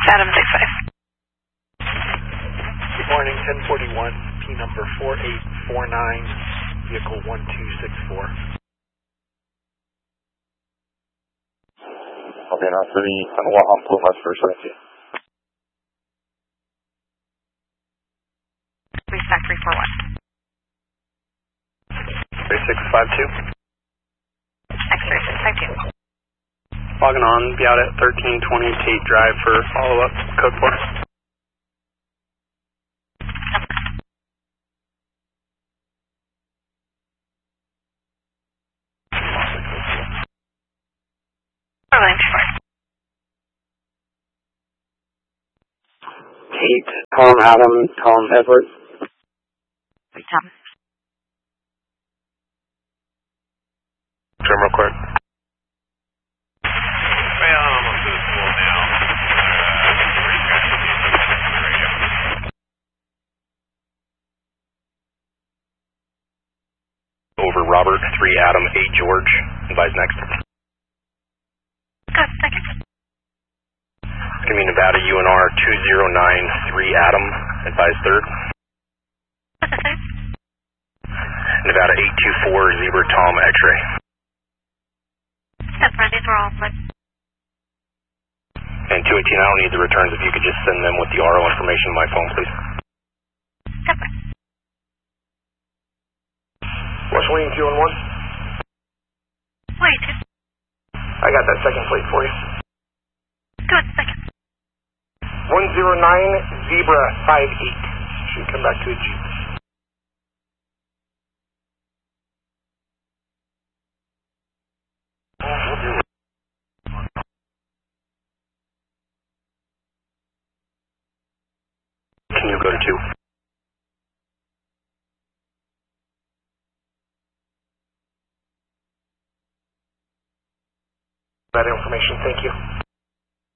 Adam 65. Good morning, 1041, P number 4849, vehicle 1264. Okay, now for the Oahu Blue Bus for Serenity. Respect 341. 3652. X-ray 652. Logging on, be out at 1320 Tate Drive for follow-up, code 4. Tate, Tom Adam, Tom Edward. Tom. Trim real quick. Well, I'm almost to the school now. Over Robert, 3 Adam, 8 George. Advise next. Good, second. It's going to be Nevada UNR 2093 Adam. Advise third. What's the third? Nevada 824 Zebra Tom X-ray. That's right, these were all good. And 218, I don't need the returns. If you could just send them with the RO information to my phone, please. That's right. West Wing 211. Wait, I got that second plate for you. good, second. 109 Zebra 58. Should come back to a Jeep. Can you go to 2? That information, thank you.